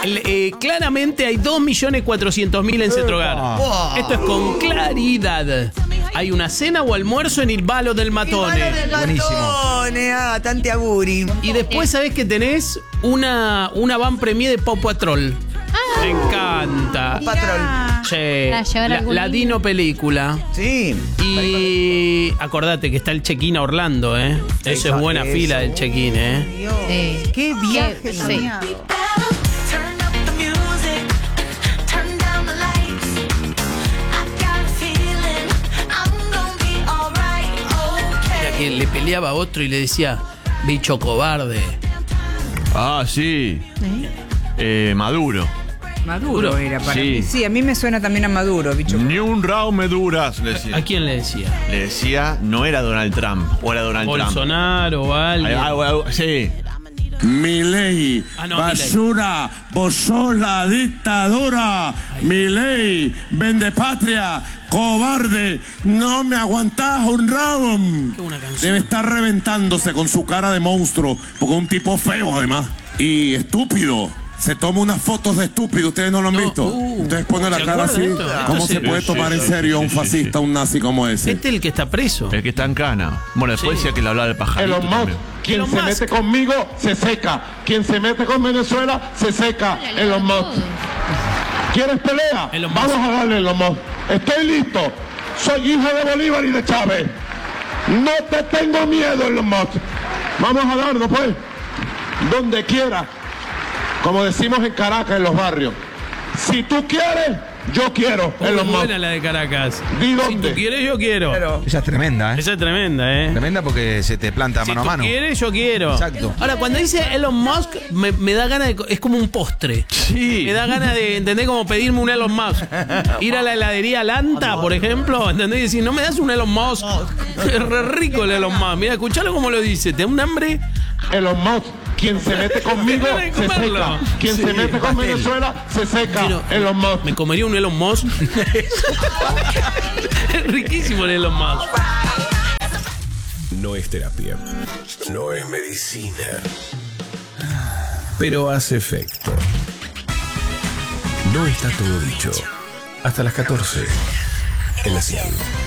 Claramente hay 2.400.000 en Cetrogar. Esto es con claridad. Hay una cena o almuerzo en el Balo del Matone. Buenísimo. Tanti auguri. Y después sabés que tenés una van premier de Pau Patrol. Me encanta. Pau Patrol. Che, Para llevar algún la Dino película. Sí. Y acordate que está el check-in a Orlando, ¿eh? Eso es buena fila del check-in, ¿eh? Dios. Sí. Qué viaje Sí. soñado. Era que le peleaba a otro y le decía, bicho cobarde. Ah, sí. Maduro. Maduro era para Sí. mí. Sí, a mí me suena también a Maduro, bicho. Ni un round me duras, le decía. ¿A quién le decía? Le decía, no era Donald Trump, o era Donald Trump. Bolsonaro o alguien. Sí. Milei, Ah, no, basura, vos sos la dictadura. Milei, vende patria, cobarde, no me aguantás un round. Qué buena canción. Debe estar reventándose con su cara de monstruo, porque es un tipo feo además. Y estúpido. Se toma unas fotos de estúpido, ustedes no lo han visto. Ustedes ponen la ¿se cara acuerdan así. de esto? ¿Cómo Esto se sí. puede tomar en serio a un fascista, un nazi como ese? Este es el que está preso. El que está en cana. Bueno, después Sí. decía que le hablaba del pajarito Elon Musk, también. quien Elon se Musk. mete conmigo, se seca. Quien se mete con Venezuela, se seca. Elon Musk. ¿Quieres pelea? Elon Musk. Vamos a darle, Elon Musk. Estoy listo. Soy hijo de Bolívar y de Chávez. No te tengo miedo, Elon Musk. Vamos a darlo, pues. Donde quiera. Como decimos en Caracas, en los barrios. Si tú quieres, yo quiero, Muy Elon Musk. buena la de Caracas. ¿Di Si dónde? tú quieres, yo quiero. Esa es tremenda, ¿eh? Esa es tremenda, ¿eh? Tremenda porque se te planta Si mano a tú mano. quieres, yo quiero. Exacto. Ahora, cuando dice Elon Musk, me da ganas de... Es como un postre. Sí. Me da ganas de, ¿entendés? Como pedirme un Elon Musk. Ir a la heladería Lanta, por ejemplo, ¿entendés? Y decir, no me das un Elon Musk. Es re rico el Elon Musk. Mira, escuchalo como lo dice. ¿Te da un hambre? Elon Musk, quien se mete conmigo, Ganas de se comerlo. seca. Quien se mete con Venezuela, se seca. Quiero- Elon Musk. Me comería un Elon Musk. Es riquísimo el Elon Musk. No es terapia, no es medicina, pero hace efecto. No está todo dicho. Hasta las 14 en la 100.